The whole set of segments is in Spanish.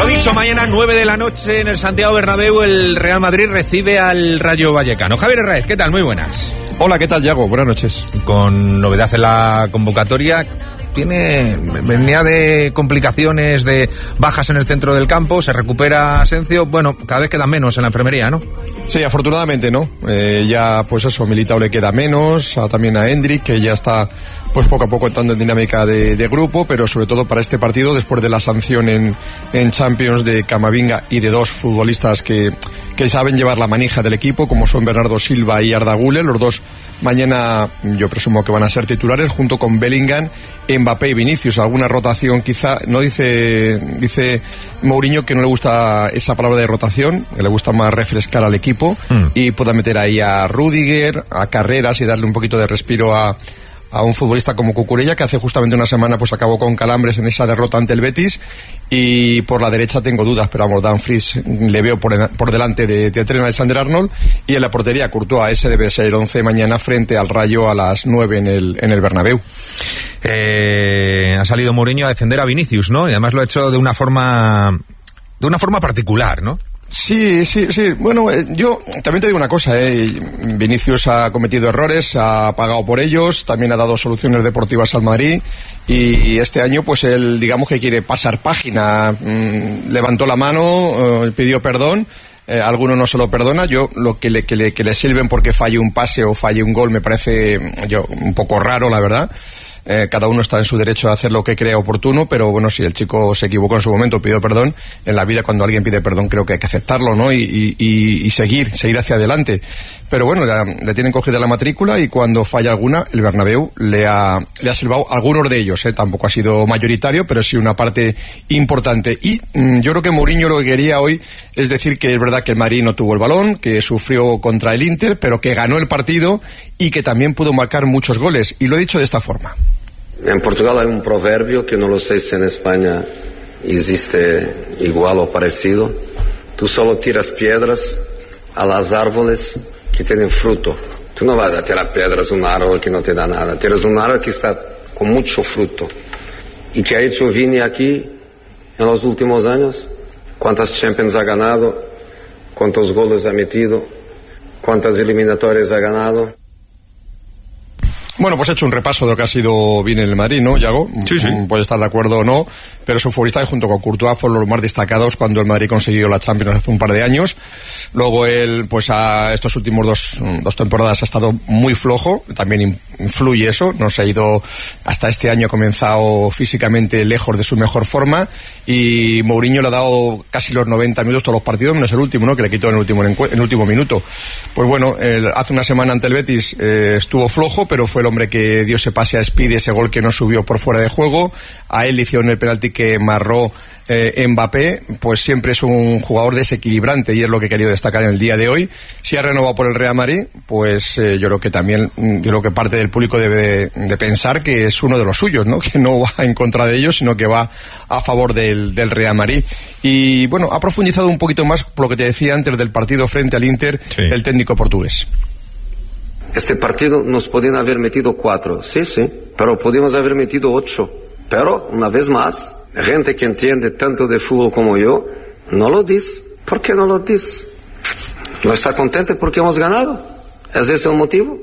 Lo dicho, mañana 9 de la noche en el Santiago Bernabéu el Real Madrid recibe al Rayo Vallecano. Javier Herraiz, ¿qué tal? Muy buenas. Hola, ¿qué tal, Yago? Buenas noches. Con novedad en la convocatoria, venía de complicaciones, de bajas en el centro del campo, se recupera Asencio, bueno, cada vez quedan menos en la enfermería, ¿no? Sí, afortunadamente, ¿no? Ya, pues eso, Militao le queda menos, también a Hendrik, que ya está, pues poco a poco entrando en dinámica de grupo, pero sobre todo para este partido, después de la sanción en Champions de Camavinga y de dos futbolistas que saben llevar la manija del equipo, como son Bernardo Silva y Arda Güler, los dos mañana yo presumo que van a ser titulares, junto con Bellingham, Mbappé y Vinicius. Alguna rotación quizá, no dice Mourinho que no le gusta esa palabra de rotación, que le gusta más refrescar al equipo y pueda meter ahí a Rüdiger, a Carreras y darle un poquito de respiro a un futbolista como Cucurella, que hace justamente una semana pues acabó con calambres en esa derrota ante el Betis. Y por la derecha tengo dudas, pero vamos, Dumfries le veo por delante de Trent Alexander-Arnold, y en la portería Courtois. Ese debe ser 11 mañana frente al Rayo a las 9 en el Bernabéu. Ha salido Mourinho a defender a Vinicius, ¿no? Y además lo ha hecho de una forma particular, ¿no? Sí. Bueno, yo también te digo una cosa, Vinicius ha cometido errores, ha pagado por ellos, también ha dado soluciones deportivas al Madrid, y este año pues él, digamos que quiere pasar página, levantó la mano, pidió perdón. Alguno no se lo perdona. Yo lo que le sirven porque falle un pase o falle un gol me parece un poco raro, la verdad. Cada uno está en su derecho a hacer lo que crea oportuno, pero bueno, si el chico se equivocó en su momento, pidió perdón. En la vida, cuando alguien pide perdón, creo que hay que aceptarlo, ¿no? Y seguir hacia adelante. Pero bueno, le tienen cogida la matrícula, y cuando falla alguna, el Bernabéu le ha silbado algunos de ellos, tampoco ha sido mayoritario, pero sí una parte importante. Y yo creo que Mourinho lo que quería hoy es decir que es verdad que el Madrid no tuvo el balón, que sufrió contra el Inter, pero que ganó el partido y que también pudo marcar muchos goles. Y lo he dicho de esta forma. En Portugal hay un proverbio que no lo sé si en España existe igual o parecido. Tú solo tiras piedras a las árboles que tienen fruto. Tú no vas a tirar piedras a un árbol que no te da nada. Tiras un árbol que está con mucho fruto. ¿Y qué ha hecho Vini aquí en los últimos años? ¿Cuántas Champions ha ganado? ¿Cuántos goles ha metido? ¿Cuántas eliminatorias ha ganado? Bueno, pues he hecho un repaso de lo que ha sido bien en el Madrid, ¿no, Yago? Sí. Puede estar de acuerdo o no, pero su futbolista junto con Courtois fueron los más destacados cuando el Madrid consiguió la Champions hace un par de años. Luego él, pues a estos últimos dos temporadas ha estado muy flojo, también influye eso, no se ha ido, hasta este año ha comenzado físicamente lejos de su mejor forma, y Mourinho le ha dado casi los 90 minutos todos los partidos, menos el último, ¿no?, que le quitó en el último minuto. Pues bueno, hace una semana ante el Betis estuvo flojo, pero fue el hombre que dio ese pase a Speedy, ese gol que no subió por fuera de juego. A él le hicieron el penalti que marró Mbappé. Pues siempre es un jugador desequilibrante, y es lo que he querido destacar en el día de hoy. Si ha renovado por el Real Madrid, pues yo creo que parte del público debe de pensar que es uno de los suyos, ¿no?, que no va en contra de ellos, sino que va a favor del Real Madrid. Y bueno, ha profundizado un poquito más por lo que te decía antes del partido frente al Inter, el técnico portugués. Este partido nos podían haber metido 4, sí, pero podíamos haber metido 8. Pero, una vez más, gente que entiende tanto de fútbol como yo, no lo dice. ¿Por qué no lo dice? ¿No está contente porque hemos ganado? ¿Es ese el motivo?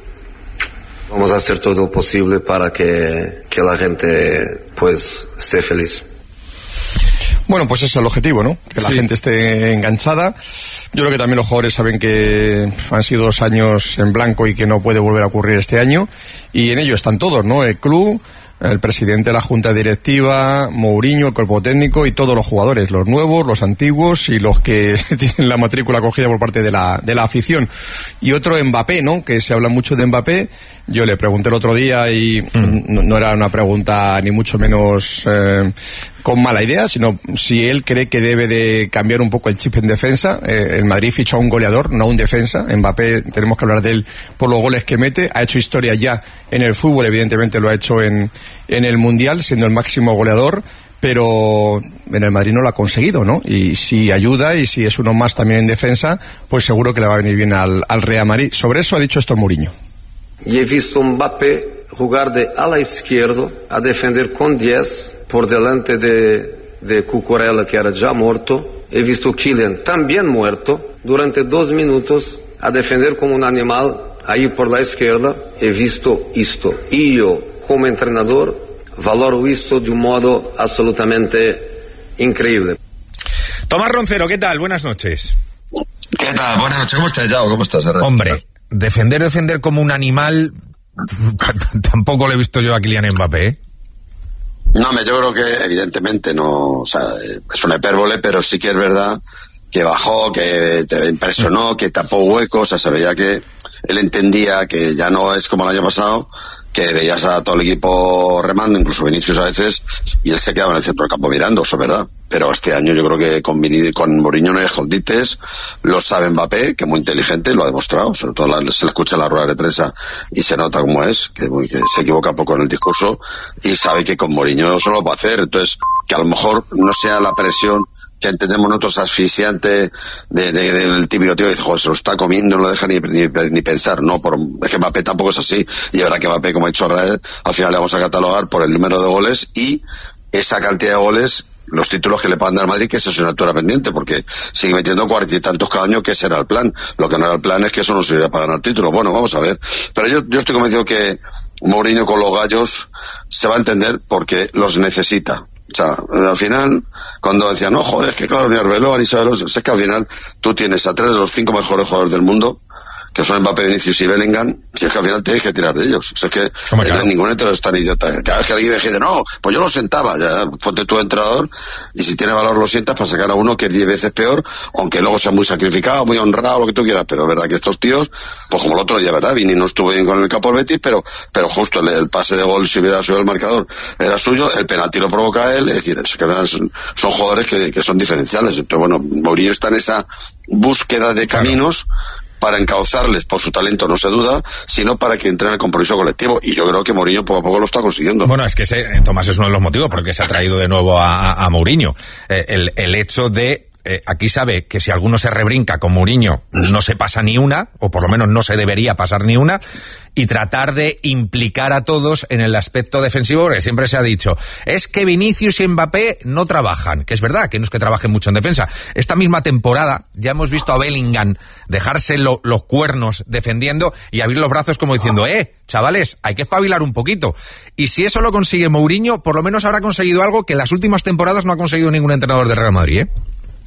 Vamos a hacer todo lo posible para que la gente, pues, esté feliz. Bueno, pues ese es el objetivo, ¿no? Que la gente esté enganchada. Yo creo que también los jugadores saben que han sido 2 años en blanco y que no puede volver a ocurrir este año. Y en ello están todos, ¿no? El club, el presidente de la junta directiva, Mourinho, el cuerpo técnico y todos los jugadores, los nuevos, los antiguos y los que tienen la matrícula cogida por parte de la afición. Y otro, Mbappé, ¿no? Que se habla mucho de Mbappé. Yo le pregunté el otro día y no era una pregunta ni mucho menos con mala idea, sino si él cree que debe de cambiar un poco el chip en defensa. El Madrid fichó a un goleador, no a un defensa. Mbappé, tenemos que hablar de él por los goles que mete. Ha hecho historia ya en el fútbol, evidentemente lo ha hecho en el Mundial, siendo el máximo goleador, pero en el Madrid no lo ha conseguido, ¿no? Y si ayuda y si es uno más también en defensa, pues seguro que le va a venir bien al Real Madrid. Sobre eso ha dicho esto Mourinho. Y he visto a Mbappé jugar de ala izquierdo a defender con 10 por delante de de Cucurella, que era ya muerto. He visto Kylian también muerto durante 2 minutos a defender como un animal ahí por la izquierda. He visto esto y yo como entrenador valoro esto de un modo absolutamente increíble. Tomás Roncero, ¿qué tal? Buenas noches. ¿Qué tal? Buenas noches. ¿Cómo estás, Yao? ¿Cómo estás? Hombre, defender como un animal tampoco lo he visto yo a Kylian Mbappé, ¿eh? No, yo creo que evidentemente no, o sea, es una hipérbole, pero sí que es verdad que bajó, que te impresionó, que tapó huecos, o sea, se veía que él entendía que ya no es como el año pasado, que veías a todo el equipo remando, incluso Vinicius a veces, y él se quedaba en el centro del campo mirando, eso es verdad. Pero este año yo creo que con Mourinho no hay escondites, lo sabe Mbappé, que es muy inteligente, lo ha demostrado, sobre todo se le escucha en las ruedas de prensa y se nota cómo es, que se equivoca poco en el discurso, y sabe que con Mourinho no se lo va a hacer, entonces que a lo mejor no sea la presión que entendemos nosotros asfixiante del típico tío que dice, joder, se lo está comiendo, no lo deja ni pensar. No, es que Mbappé tampoco es así, y ahora que Mbappé, como ha dicho Raed, al final le vamos a catalogar por el número de goles y esa cantidad de goles, los títulos que le puedan dar al Madrid, que es asignatura pendiente, porque sigue metiendo 40 y tantos cada año, que ese era el plan. Lo que no era el plan es que eso no sirviera para ganar títulos. Bueno, vamos a ver. Pero yo estoy convencido que Mourinho con los gallos se va a entender porque los necesita. O sea, al final, cuando decían, no, joder, es que claro, ni Arbeloa ni Sabelos, es que al final tú tienes a 3 de los 5 mejores jugadores del mundo, que son Mbappé, Vinicius y Bellingham, si es que al final tienes que tirar de ellos. O sea, es que claro, ningún entrenador es tan idiota. Cada vez que alguien dice, no, pues yo lo sentaba, ya, ponte tu entrenador, y si tiene valor lo sientas para sacar a uno que es 10 veces peor, aunque luego sea muy sacrificado, muy honrado, lo que tú quieras, pero es verdad que estos tíos, pues como el otro día, ¿verdad? Vini no estuvo bien con el campo del Betis, pero justo el pase de gol, si hubiera subido el marcador, era suyo, el penalti lo provoca él, es decir, es que son jugadores que son diferenciales. Entonces, bueno, Mourinho está en esa búsqueda de caminos para encauzarles por su talento, no se duda, sino para que entren en el compromiso colectivo, y yo creo que Mourinho poco a poco lo está consiguiendo. Bueno, es que Tomás, es uno de los motivos por los que se ha traído de nuevo a Mourinho, el hecho de aquí sabe que si alguno se rebrinca con Mourinho no se pasa ni una, o por lo menos no se debería pasar ni una, y tratar de implicar a todos en el aspecto defensivo, porque siempre se ha dicho, es que Vinicius y Mbappé no trabajan, que es verdad, que no es que trabajen mucho en defensa. Esta misma temporada ya hemos visto a Bellingham dejarse los cuernos defendiendo y abrir los brazos como diciendo, chavales, hay que espabilar un poquito. Y si eso lo consigue Mourinho, por lo menos habrá conseguido algo que en las últimas temporadas no ha conseguido ningún entrenador de Real Madrid, ¿eh?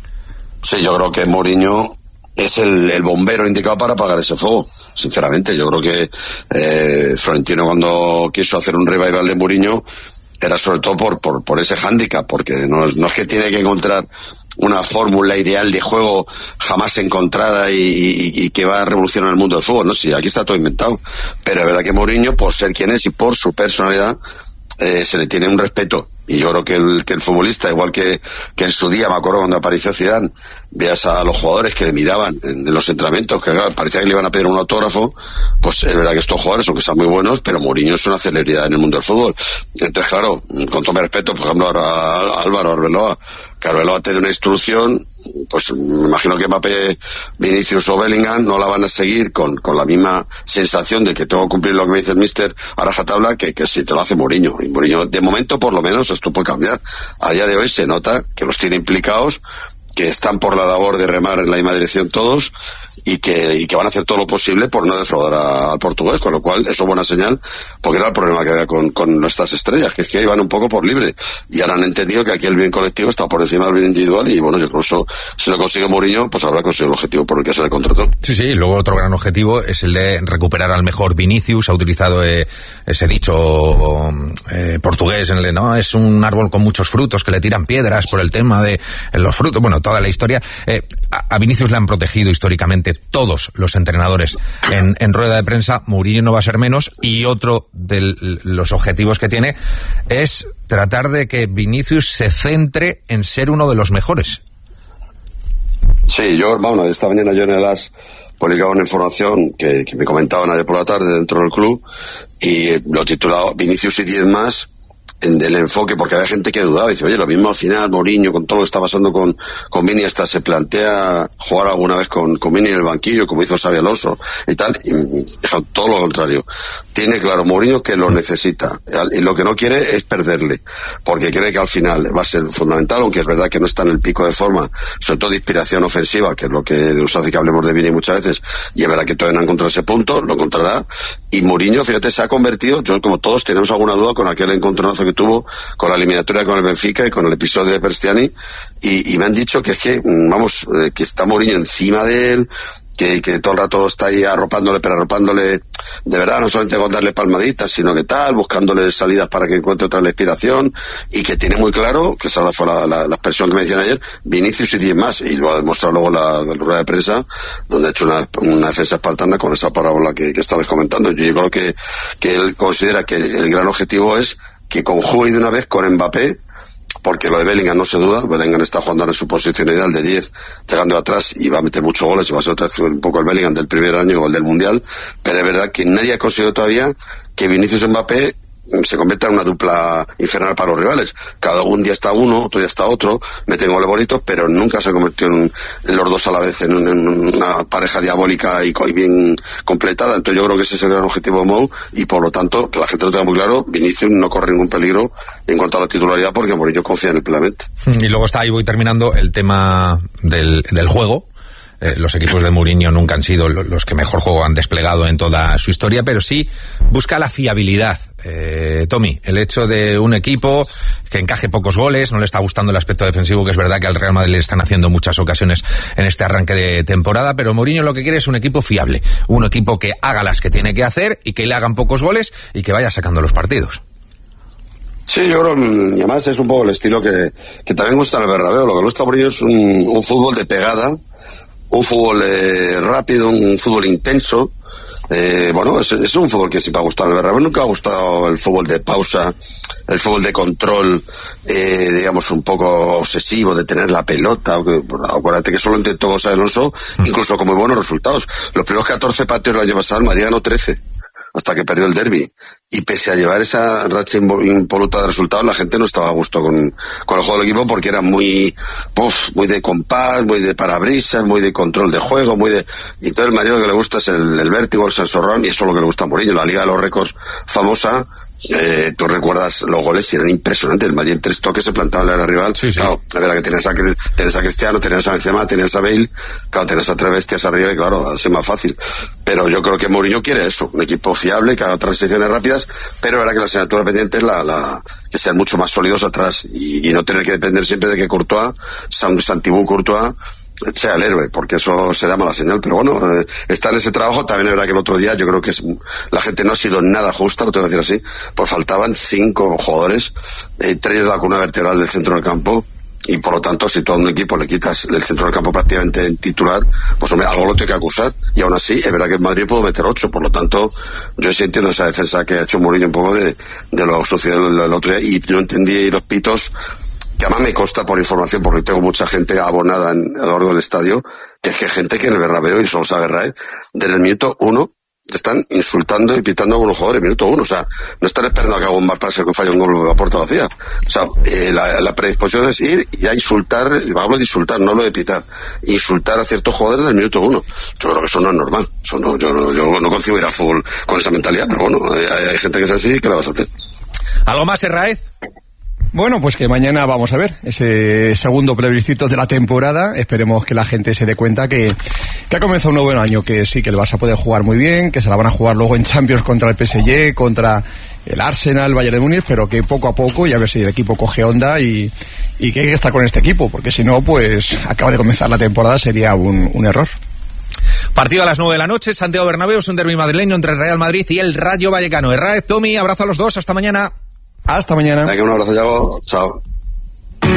Sí, yo creo que Mourinho es el bombero indicado para apagar ese fuego, sinceramente. Yo creo que Florentino, cuando quiso hacer un revival de Mourinho, era sobre todo por ese hándicap, porque no es que tiene que encontrar una fórmula ideal de juego jamás encontrada y que va a revolucionar el mundo del fútbol, ¿no? Sí, aquí está todo inventado. Pero es verdad que Mourinho, por ser quien es y por su personalidad, se le tiene un respeto. Y yo creo que el futbolista, igual que en su día, me acuerdo cuando apareció Zidane, veas a los jugadores que le miraban en los entrenamientos, que claro, parecía que le iban a pedir un autógrafo, pues es verdad que estos jugadores, aunque sean muy buenos, pero Mourinho es una celebridad en el mundo del fútbol. Entonces, claro, con todo mi respeto, por ejemplo, a Álvaro Arbeloa, que Arbeloa te dé una instrucción, pues me imagino que Mbappé, Vinicius o Bellingham no la van a seguir con la misma sensación de que tengo que cumplir lo que me dice el míster a rajatabla que si te lo hace Mourinho. Y Mourinho, de momento, por lo menos, esto puede cambiar. A día de hoy se nota que los tiene implicados, que están por la labor de remar en la misma dirección todos y que van a hacer todo lo posible por no defraudar al portugués, con lo cual eso es buena señal, porque era el problema que había con nuestras estrellas, que es que iban un poco por libre, y ahora han entendido que aquí el bien colectivo está por encima del bien individual, y bueno, yo creo que eso, si lo consigue Mourinho, pues habrá conseguido el objetivo por el que se le contrató. Sí, luego otro gran objetivo es el de recuperar al mejor Vinicius. Ha utilizado ese dicho portugués, ¿no? Es un árbol con muchos frutos que le tiran piedras por el tema de los frutos, bueno, toda la historia. A Vinicius le han protegido históricamente todos los entrenadores en rueda de prensa. Mourinho no va a ser menos, y otro de los objetivos que tiene es tratar de que Vinicius se centre en ser uno de los mejores. Sí, esta mañana yo en el AS publicaba una información que me comentaban ayer por la tarde dentro del club, y lo he titulado Vinicius y 10 más, en el enfoque, porque había gente que dudaba y dice, oye, lo mismo al final Mourinho, con todo lo que está pasando con Vini, hasta se plantea jugar alguna vez con Vini en el banquillo, como hizo Xabi Alonso y tal, y todo lo contrario. Tiene claro Mourinho que lo necesita, y lo que no quiere es perderle, porque cree que al final va a ser fundamental, aunque es verdad que no está en el pico de forma, sobre todo de inspiración ofensiva, que es lo que nos hace que hablemos de Vini muchas veces, y es verdad que todavía no ha encontrado ese punto, lo encontrará, y Mourinho, fíjate, se ha convertido, yo como todos tenemos alguna duda con aquel encontronazo que tuvo con la eliminatoria con el Benfica y con el episodio de Perstiani, y me han dicho que es que, vamos, que está Mourinho encima de él, que todo el rato está ahí arropándole, pero arropándole de verdad, no solamente con darle palmaditas, sino que tal, buscándole salidas para que encuentre otra inspiración, y que tiene muy claro, que esa fue la expresión que me decían ayer, Vinicius y 10 más, y lo ha demostrado luego la rueda de prensa, donde ha hecho una defensa espartana con esa parábola que estabas comentando. Yo creo que él considera que el gran objetivo es que conjugue de una vez con Mbappé, porque lo de Bellingham no se duda. Bellingham está jugando en su posición ideal de 10, llegando atrás, y va a meter muchos goles, y va a ser otra vez un poco el Bellingham del primer año o el del Mundial, pero es verdad que nadie ha conseguido todavía que Vinicius y Mbappé se convierta en una dupla infernal para los rivales. Cada un día está uno, otro día está otro, meten goles bonitos, pero nunca se convirtió en los dos a la vez en una pareja diabólica y bien completada. Entonces yo creo que ese es el gran objetivo de Mou, y por lo tanto, que la gente lo tenga muy claro, Vinicius no corre ningún peligro en cuanto a la titularidad, porque Mourinho confía en él plenamente. Y luego está, ahí voy terminando, el tema del juego. Los equipos de Mourinho nunca han sido los que mejor juego han desplegado en toda su historia, pero sí busca la fiabilidad. Tommy, el hecho de un equipo que encaje pocos goles, no le está gustando el aspecto defensivo, que es verdad que al Real Madrid le están haciendo muchas ocasiones en este arranque de temporada, pero Mourinho lo que quiere es un equipo fiable, un equipo que haga las que tiene que hacer y que le hagan pocos goles y que vaya sacando los partidos. Sí, yo creo, y además es un poco el estilo que también gusta en el Bernabéu. Lo que gusta a Mourinho es un fútbol de pegada, un fútbol rápido, un fútbol intenso. Bueno, es un fútbol que siempre ha gustado. El Bernabéu nunca ha gustado el fútbol de pausa, el fútbol de control, digamos, un poco obsesivo, de tener la pelota. Acuérdate que solo intentó Xabi Alonso, incluso con muy buenos resultados. Los primeros 14 partidos el año pasado, el Madrid ganó 13. Hasta que perdió el derbi, y pese a llevar esa racha impoluta de resultados, la gente no estaba a gusto con el juego del equipo, porque era muy de compás, muy de parabrisas, muy de control de juego, y todo el Madrid lo que le gusta es el vértigo, el sensorrón, y eso es lo que le gusta a Mourinho. La Liga de los Récords famosa, tú recuerdas los goles y eran impresionantes. El Madrid en 3 toques se plantaba en el rival. Sí. Claro, la verdad que tenías a Cristiano, tenías a Benzema, tenías a Bale, claro, tenías a 3 bestias arriba, y claro, así más fácil. Pero yo creo que Mourinho quiere eso, un equipo fiable, que haga transiciones rápidas, pero es verdad que la asignatura pendiente es que sean mucho más sólidos atrás, y no tener que depender siempre de que Courtois, Santibú Courtois, sea el héroe, porque eso será mala señal. Pero bueno, está en ese trabajo. También es verdad que el otro día yo creo que la gente no ha sido nada justa, lo tengo que decir así, pues faltaban 5 jugadores, 3 de la columna vertebral del centro del campo, y por lo tanto, si tú a un equipo le quitas el centro del campo prácticamente en titular, pues hombre, algo lo tiene que acusar, y aún así es verdad que en Madrid puedo meter 8. Por lo tanto, yo sí entiendo esa defensa que ha hecho Mourinho un poco de lo sucedido el otro día, y yo entendí los pitos, que además me consta por información, porque tengo mucha gente abonada a lo largo del estadio, que es que hay gente que en el Bernabéu, y solo sabe Raed, desde el minuto 1 te están insultando y pitando a algunos jugadores, minuto 1, o sea, no están esperando a que haga un mal pase, que falle un gol a puerta vacía. O sea, la predisposición es ir y a insultar, hablo de insultar, no lo de pitar, insultar a ciertos jugadores del minuto 1. Yo creo que eso no es normal. Eso no, yo no concibo ir al fútbol con esa mentalidad, pero bueno, hay gente que es así, ¿qué la vas a hacer? ¿Algo más, Raed? Bueno, pues que mañana vamos a ver ese segundo plebiscito de la temporada. Esperemos que la gente se dé cuenta que ha comenzado un nuevo año, que sí, que el Barça puede jugar muy bien, que se la van a jugar luego en Champions contra el PSG, contra el Arsenal, Bayern de Múnich, pero que poco a poco, y a ver si el equipo coge onda, y que hay que estar con este equipo, porque si no, pues acaba de comenzar la temporada, sería un error. Partido a las 9 de la noche, Santiago Bernabéu, es un derbi madrileño entre el Real Madrid y el Rayo Vallecano. Raed, Tommy, abrazo a los dos, hasta mañana. Hasta mañana. Un abrazo, Yago. Chao.